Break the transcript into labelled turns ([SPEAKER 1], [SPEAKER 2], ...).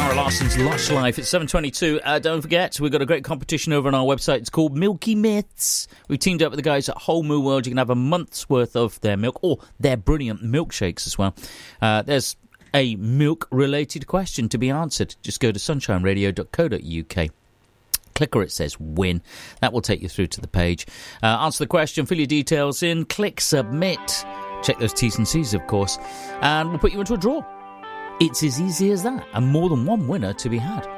[SPEAKER 1] Zara Larson's Lush Life. It's 7:22. Don't forget, we've got a great competition over on our website. It's called Milky Myths. We've teamed up with the guys at Whole Moo World. You can have a month's worth of their milk, or their brilliant milkshakes as well. There's a milk-related question to be answered. Just go to sunshineradio.co.uk. Click where it says win. That will take you through to the page. Answer the question, fill your details in, click submit. Check those T's and C's, of course. And we'll put you into a draw. It's as easy as that. And more than one winner to be had.